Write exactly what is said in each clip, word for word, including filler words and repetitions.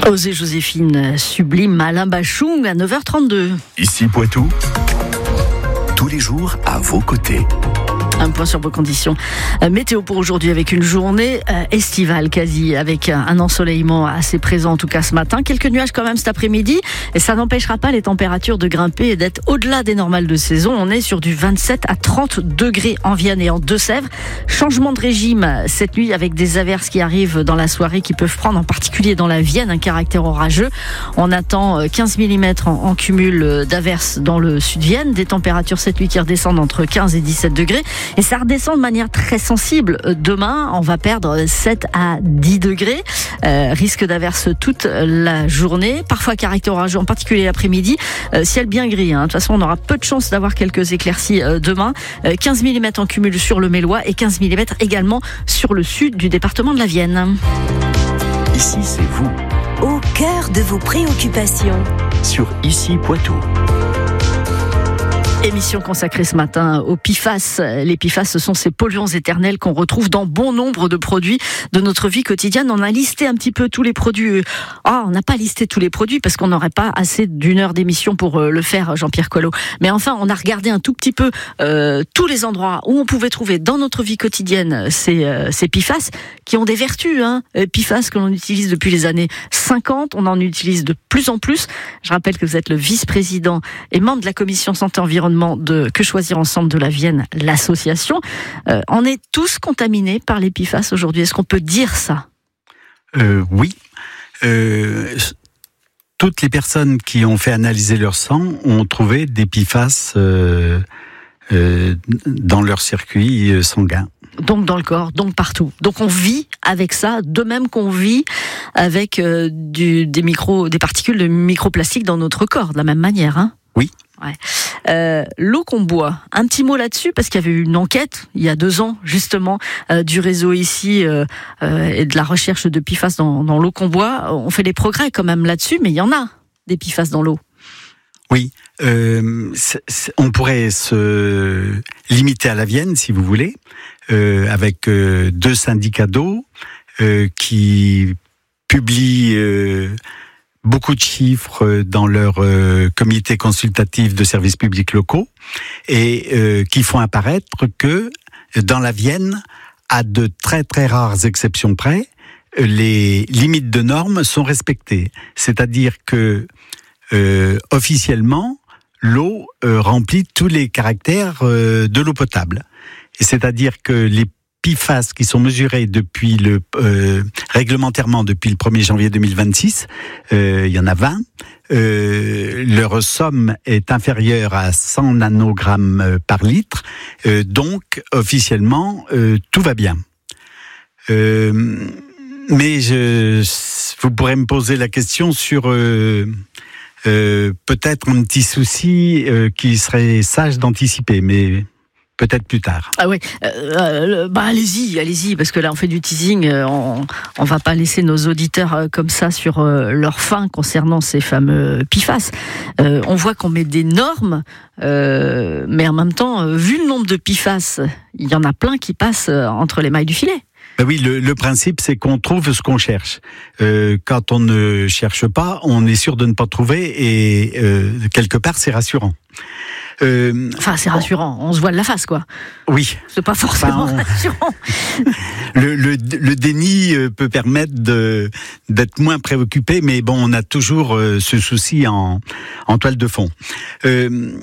Osez Joséphine sublime, Alain Bachung à neuf heures trente-deux. Ici Poitou, tous les jours à vos côtés. Un point sur vos conditions. Euh, météo pour aujourd'hui avec une journée euh, estivale quasi, avec un, un ensoleillement assez présent en tout cas ce matin. Quelques nuages quand même cet après-midi et ça n'empêchera pas les températures de grimper et d'être au-delà des normales de saison. On est sur du vingt-sept à trente degrés en Vienne et en Deux-Sèvres. Changement de régime cette nuit avec des averses qui arrivent dans la soirée qui peuvent prendre en particulier dans la Vienne un caractère orageux. On attend quinze millimètres en, en cumul d'averses dans le sud-Vienne. Des températures cette nuit qui redescendent entre quinze et dix-sept degrés. Et ça redescend de manière très sensible. Demain, on va perdre sept à dix degrés. Euh, risque d'averse toute la journée. Parfois caractère orageux, en particulier l'après-midi. Euh, ciel bien gris. Hein. De toute façon, on aura peu de chance d'avoir quelques éclaircies euh, demain. Euh, quinze millimètres en cumul sur le Mélois et quinze millimètres également sur le sud du département de la Vienne. Ici, c'est vous. Au cœur de vos préoccupations. Sur Ici Poitou. Émission consacrée ce matin aux P F A S. Les P F A S, ce sont ces polluants éternels qu'on retrouve dans bon nombre de produits de notre vie quotidienne. On a listé un petit peu tous les produits. Ah, oh, on n'a pas listé tous les produits parce qu'on n'aurait pas assez d'une heure d'émission pour le faire, Jean-Pierre Collot. Mais enfin, on a regardé un tout petit peu euh, tous les endroits où on pouvait trouver dans notre vie quotidienne ces, euh, ces P F A S qui ont des vertus. Hein. P F A S que l'on utilise depuis les années cinquante. On en utilise de plus en plus. Je rappelle que vous êtes le vice-président et membre de la commission santé-environnement de Que choisir ensemble de la Vienne, l'association. Euh, on est tous contaminés par les P F A S aujourd'hui. Est-ce qu'on peut dire ça ? euh, Oui. Euh, toutes les personnes qui ont fait analyser leur sang ont trouvé des P F A S euh, euh, dans leur circuit sanguin. Donc dans le corps, donc partout. Donc on vit avec ça, de même qu'on vit avec euh, du, des, micro, des particules de microplastiques dans notre corps, de la même manière. Hein ? Oui. Ouais. Euh, l'eau qu'on boit, un petit mot là-dessus parce qu'il y avait eu une enquête il y a deux ans justement euh, du réseau ici euh, euh, et de la recherche de P F A S dans, dans l'eau qu'on boit. On fait des progrès quand même là-dessus, mais il y en a des P F A S dans l'eau. Oui, euh, c'est, c'est, on pourrait se limiter à la Vienne si vous voulez, euh, avec euh, deux syndicats d'eau euh, qui publient euh, beaucoup de chiffres dans leur euh, comité consultatif de services publics locaux et euh, qui font apparaître que dans la Vienne, à de très très rares exceptions près, les limites de normes sont respectées. C'est-à-dire que euh, officiellement, l'eau euh, remplit tous les caractères euh, de l'eau potable. Et c'est-à-dire que les P F A S qui sont mesurés depuis le euh, réglementairement depuis le premier janvier deux mille vingt-six, euh, il y en a vingt. Euh, leur somme est inférieure à cent nanogrammes par litre, euh, donc officiellement euh, tout va bien. Euh, mais je, vous pourrez me poser la question sur euh, euh, peut-être un petit souci euh, qui serait sage d'anticiper, mais peut-être plus tard. Ah oui, euh, bah allez-y, allez-y, parce que là on fait du teasing, euh, on, on va pas laisser nos auditeurs euh, comme ça sur euh, leur faim concernant ces fameux P F A S. Euh, on voit qu'on met des normes, euh, mais en même temps, euh, vu le nombre de P F A S, il y en a plein qui passent euh, entre les mailles du filet. Ben oui, le, le principe, c'est qu'on trouve ce qu'on cherche. Euh, quand on ne cherche pas, on est sûr de ne pas trouver, et euh, quelque part, c'est rassurant. Euh, enfin, c'est rassurant. On se voile la face, quoi. Oui. C'est pas forcément enfin, on... rassurant. le, le, le déni peut permettre de, d'être moins préoccupé, mais bon, on a toujours ce souci en, en toile de fond. Euh,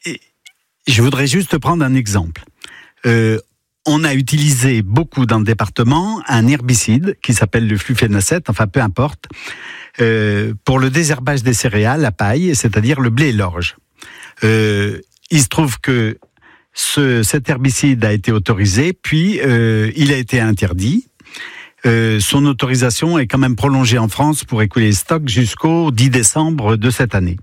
je voudrais juste prendre un exemple. Euh, on a utilisé beaucoup dans le département un herbicide qui s'appelle le flufénacet, enfin peu importe, euh, pour le désherbage des céréales, la paille, c'est-à-dire le blé et l'orge. Euh, il se trouve que ce, cet herbicide a été autorisé, puis euh, il a été interdit. Euh, son autorisation est quand même prolongée en France pour écouler les stocks jusqu'au dix décembre de cette année.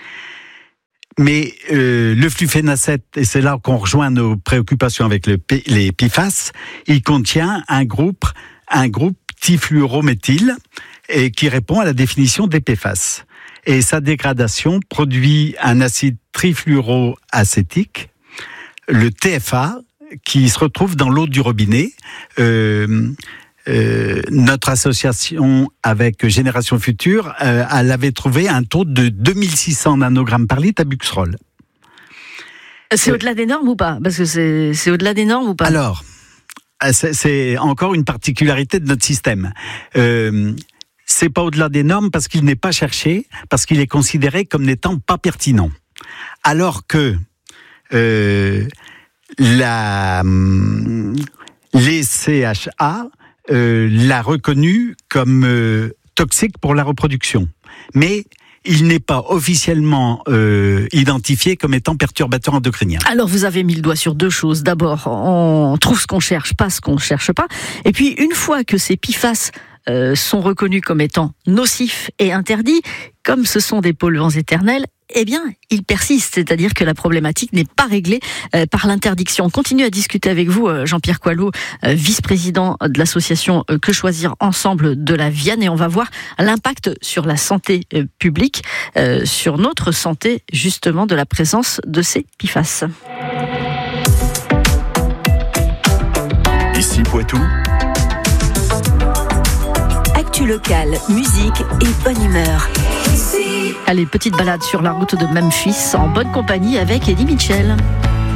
Mais euh, le flufénacet, et c'est là qu'on rejoint nos préoccupations avec le, les P F A S, il contient un groupe, un groupe trifluorométhyle et qui répond à la définition des P F A S. Et sa dégradation produit un acide trifluoroacétique, le T F A, qui se retrouve dans l'eau du robinet. Euh, euh, notre association avec Génération Future, euh, elle avait trouvé un taux de deux mille six cents nanogrammes par litre à Buxerolles. C'est euh, au-delà des normes ou pas? Parce que c'est, c'est au-delà des normes ou pas? Alors, c'est, c'est encore une particularité de notre système. Euh, c'est pas au-delà des normes parce qu'il n'est pas cherché, parce qu'il est considéré comme n'étant pas pertinent. Alors que euh, la, les C H A euh, l'a reconnu comme euh, toxique pour la reproduction. Mais il n'est pas officiellement euh, identifié comme étant perturbateur endocrinien. Alors vous avez mis le doigt sur deux choses. D'abord, on trouve ce qu'on cherche, pas ce qu'on cherche pas. Et puis une fois que ces P F A S euh, sont reconnus comme étant nocifs et interdits, comme ce sont des polluants éternels, eh bien, ils persistent, c'est-à-dire que la problématique n'est pas réglée euh, par l'interdiction. On continue à discuter avec vous, euh, Jean-Pierre Coilot, euh, vice-président de l'association euh, Que Choisir Ensemble de la Vienne, et on va voir l'impact sur la santé euh, publique, euh, sur notre santé, justement, de la présence de ces P F A S. Ici Poitou. Actu locale, musique et bonne humeur. Allez, petite balade sur la route de Memphis en bonne compagnie avec Eddie Mitchell.